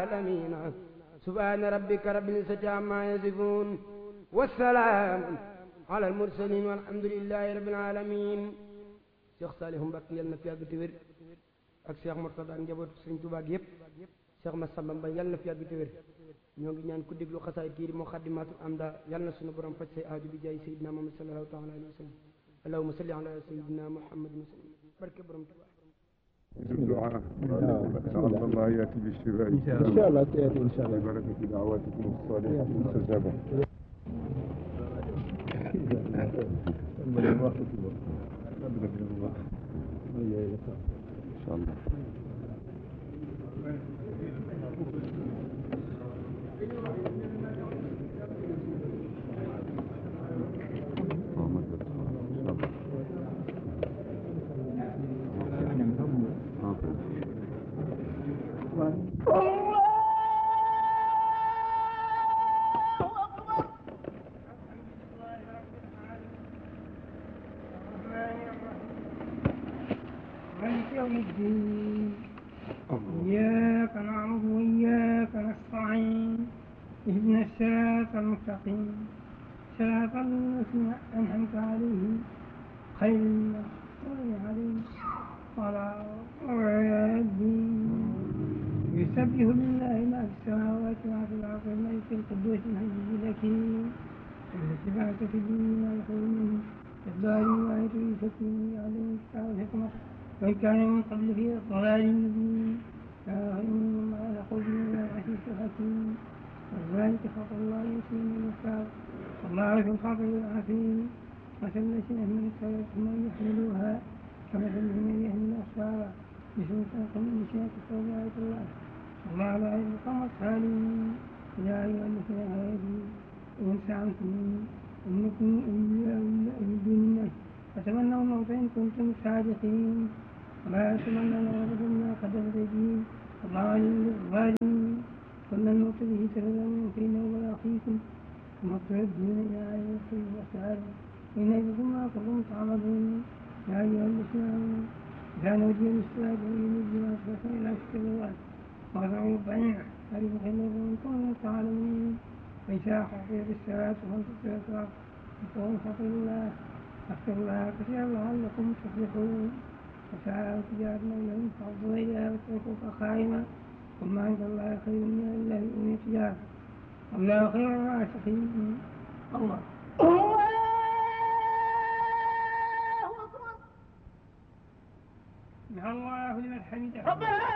العالمين سبحان ربك رب العزة عما يصفون والسلام على المرسلين والحمد لله رب العالمين Cheikh Saliou Mbacké yal na fi yàgg te wér ak Cheikh Mourtada ak njabootu Sëriñ Tuubaa gi yëpp Cheikh Massamba Mbaye yal na fi yàgg te wér ñoo ngi ñaan ku déglu xasaay kii di Muxaddamatul Amda yal na sunu borom faj say aaju bi jaay Seydina Muhammad sallallahu taala alayhi wa sallam allahumma salli ala Seydina Muhammadin wa sallam barke borom Tuubaa الدعاء لعل الله يأتي بالشفاء إن شاء الله تأتي إن شاء الله ببركة دعواتكم الصالحة المستجابة إن شاء الله يوم الدين إياك نعبد وإياك نستعين اهدنا الصراط المستقيم صراط الذين أنعمت عليهم غير المغضوب عليهم ولا الضالين يسبح لله ما في السماوات وما في الأرض الملك القدوس العزيز الحكيم الذي بعث في الدين والقوم الضالين وآيته تكفيهم عليهم كتاب الحكمة وإن كان من قبل في ضلال مبين فأعلموا ما يقول من العزيز الحكيم وذلك خلق الله يؤتي من يشاء والله في الخبر العظيم مثل الذين من السبب ثم يحملوها كمثل الذين يحمل أسفارا بسوء تنقل من شيء تقول آية الله والله لا يلقى الصالحين يا أيها الذين آمنوا إن زعمتم أنكم أولياء من دون الناس فتمنوا الموت إن كنتم صادقين ولا يتمنون أبدا ما قدمت أيديهم والله عليم بالظالمين كنا نموت به تردون فينا ولا أخيكم ثم تردون إلى عالم الغيب والشهادة إن أيديكم ما كنتم تعملون يا أيها الذين آمنوا إذا نودي للصلاة من الجمعة فاسعوا إلى ذكر الله وذروا البيع ذلك خير لكم إن كنتم تعلمون فإذا حضرت الصلاة فانتصروا الصلاة وقولوا فاطروا الله فاذكروا الله كثيرا لعلكم تفلحون وساءت تجارة لهم فأفضوا إليها واتركوك خائما وما عند الله خير من الله من التجارة والله خير الرازقين الله الله لمن حمده